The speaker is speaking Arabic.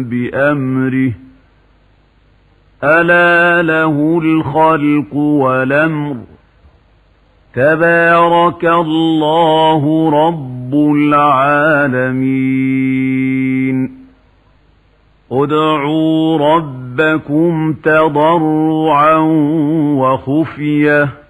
بأمره ألا له الخلق والأمر تبارك الله رب العالمين ادعوا ربكم تضرعا وخفية